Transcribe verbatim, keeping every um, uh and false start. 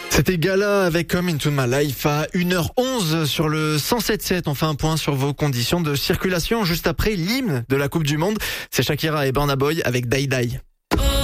C'était Gala avec Come Into My Life à une heure onze sur le cent sept sept. On fait un point sur vos conditions de circulation juste après l'hymne de la Coupe du Monde. C'est Shakira et Burna Boy avec Die Die.